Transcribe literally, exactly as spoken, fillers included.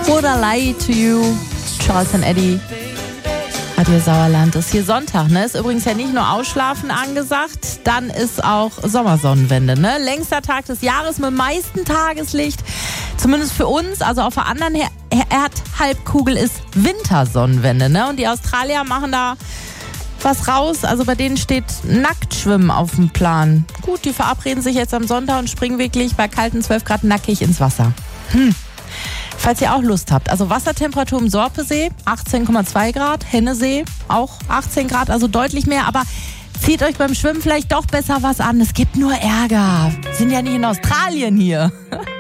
Would I Lie to You? Charles and Eddie. Radio Sauerland ist hier Sonntag, ne? Ist übrigens ja nicht nur Ausschlafen angesagt, dann ist auch Sommersonnenwende, ne? Längster Tag des Jahres mit meisten Tageslicht, zumindest für uns, also auf der anderen Her- Erdhalbkugel ist Wintersonnenwende, ne? Und die Australier machen da was raus, also bei denen steht Nacktschwimmen auf dem Plan. Gut, die verabreden sich jetzt am Sonntag und springen wirklich bei kalten zwölf Grad nackig ins Wasser. Hm. Falls ihr auch Lust habt, also Wassertemperatur im Sorpesee achtzehn Komma zwei Grad, Hennesee auch achtzehn Grad, also deutlich mehr, aber zieht euch beim Schwimmen vielleicht doch besser was an, es gibt nur Ärger. Wir sind ja nicht in Australien hier.